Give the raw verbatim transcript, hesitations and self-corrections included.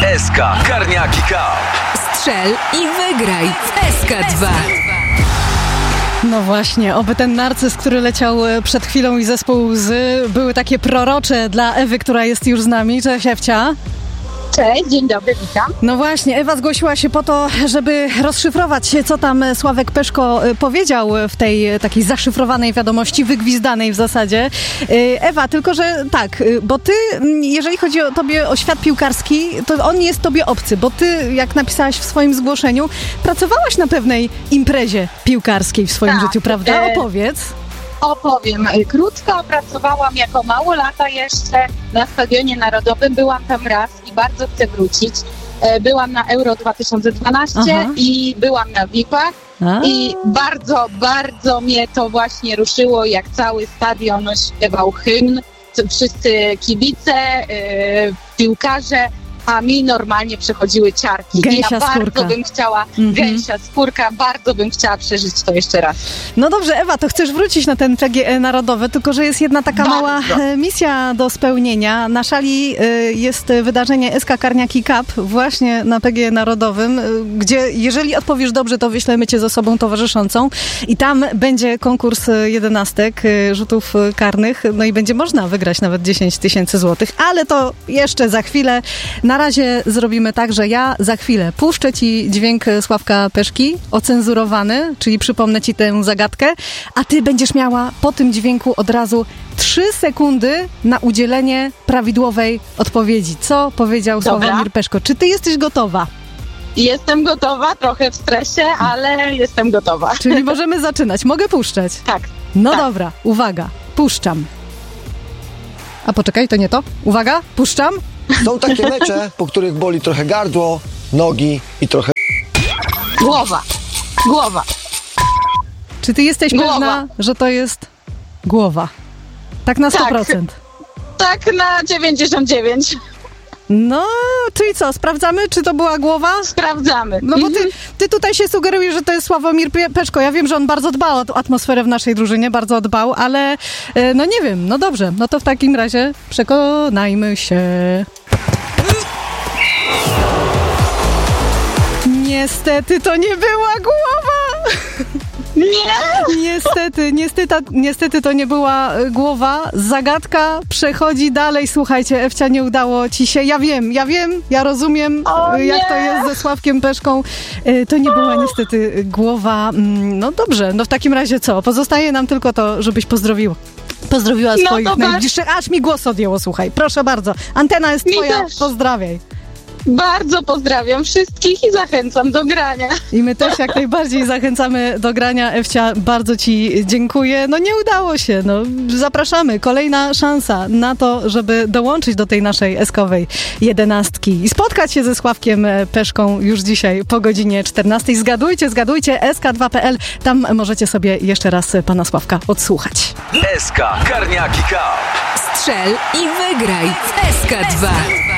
S K Karniaki Cup. Strzel i wygraj w S K dwa. No właśnie, oby ten narcyz, który leciał przed chwilą i zespół Łzy były takie prorocze dla Ewy, która jest już z nami. Cześć, Ewcia. Cześć, dzień dobry, witam. No właśnie, Ewa zgłosiła się po to, żeby rozszyfrować, co tam Sławek Peszko powiedział w tej takiej zaszyfrowanej wiadomości, wygwizdanej w zasadzie. Ewa, tylko że tak, bo ty, jeżeli chodzi o tobie o świat piłkarski, to on jest tobie obcy, bo ty, jak napisałaś w swoim zgłoszeniu, pracowałaś na pewnej imprezie piłkarskiej w swoim tak, życiu, prawda? e... Opowiedz. Opowiem. Krótko pracowałam jako małolata jeszcze na Stadionie Narodowym. Byłam tam raz i bardzo chcę wrócić. Byłam na Euro dwa tysiące dwanaście Aha. i byłam na V I P-ach. A. I bardzo, bardzo mnie to właśnie ruszyło, jak cały stadion śpiewał hymn. Wszyscy kibice, yy, piłkarze, a mi normalnie przechodziły ciarki. Gęsia I ja skórka. bardzo bym chciała, mm-hmm. gęsia skórka, bardzo bym chciała przeżyć to jeszcze raz. No dobrze, Ewa, to chcesz wrócić na ten P G E Narodowy, tylko że jest jedna taka bardzo. mała misja do spełnienia. Na szali jest wydarzenie S K Karniaki Cup właśnie na P G E Narodowym, gdzie jeżeli odpowiesz dobrze, to wyślemy cię z osobą towarzyszącą i tam będzie konkurs jedenastek, rzutów karnych, no i będzie można wygrać nawet dziesięć tysięcy złotych, ale to jeszcze za chwilę. Na razie zrobimy tak, że ja za chwilę puszczę ci dźwięk Sławka Peszki, ocenzurowany, czyli przypomnę ci tę zagadkę, a ty będziesz miała po tym dźwięku od razu trzy sekundy na udzielenie prawidłowej odpowiedzi. Co powiedział Dobra. Sławomir Peszko? Czy ty jesteś gotowa? Jestem gotowa, trochę w stresie, ale jestem gotowa. Czyli możemy zaczynać. Mogę puszczać? Tak. No tak. dobra, uwaga, puszczam. A poczekaj, to nie to. Uwaga, puszczam. Są takie mecze, po których boli trochę gardło, nogi i trochę... Głowa. Głowa. Czy ty jesteś głowa. pewna, że to jest głowa? Tak na sto procent. Tak, tak na dziewięćdziesiąt dziewięć. No, czyli co, sprawdzamy, czy to była głowa? Sprawdzamy. No bo ty, ty tutaj się sugerujesz, że to jest Sławomir Peszko. Ja wiem, że on bardzo dbał o atmosferę w naszej drużynie, bardzo dbał, ale no nie wiem, no dobrze, no to w takim razie przekonajmy się. Niestety to nie była głowa! Nie! Niestety, niestety, niestety to nie była głowa. Zagadka przechodzi dalej. Słuchajcie, Ewcia, nie udało ci się. Ja wiem, ja wiem, ja rozumiem, o, jak nie. to jest ze Sławkiem Peszką. To nie była niestety głowa. No dobrze, no w takim razie co? Pozostaje nam tylko to, żebyś pozdrowiła. Pozdrowiła no swoich najbliższych. Aż mi głos odjęło, słuchaj. Proszę bardzo. Antena jest mi twoja. Też. Pozdrawiaj. Bardzo pozdrawiam wszystkich i zachęcam do grania. I my też jak najbardziej zachęcamy do grania. Ewcia, bardzo ci dziękuję. No nie udało się, no zapraszamy. Kolejna szansa na to, żeby dołączyć do tej naszej eskowej jedenastki i spotkać się ze Sławkiem Peszką już dzisiaj po godzinie czternastej. Zgadujcie, zgadujcie, S K dwa kropka p l. Tam możecie sobie jeszcze raz pana Sławka odsłuchać. S K Karniaki Cup. Strzel i wygraj w S K dwa.